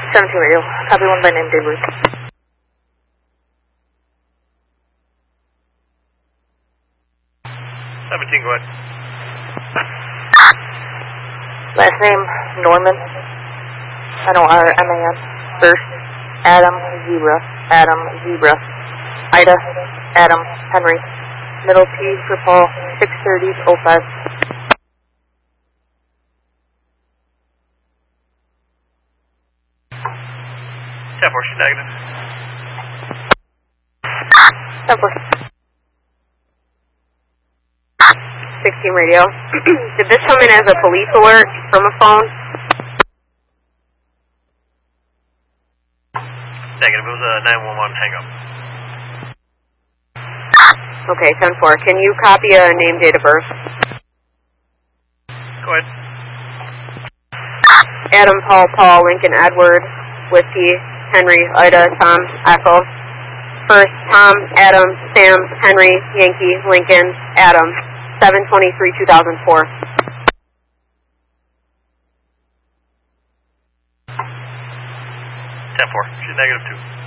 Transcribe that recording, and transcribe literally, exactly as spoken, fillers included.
seventeen radio. Copy one by name, Daybreak. seventeen, go ahead. Last name, Norman. N O R M A N. First, Adam, Zebra. Adam, Zebra. Ida, Adam, Henry. Middle T for Paul, six thirty oh five. ten four, she's negative. ten four. sixteen radio. Did this come in as a police alert from a phone? Negative, it was a nine one one hang up. Okay, ten four. Can you copy a name, date of birth? Go ahead. Adam, Paul, Paul, Lincoln, Edward, Whiskey, Henry, Ida, Tom, Echo. First, Tom, Adam, Sam, Henry, Yankee, Lincoln, Adam. seven twenty-three two thousand four. ten four, she's negative two.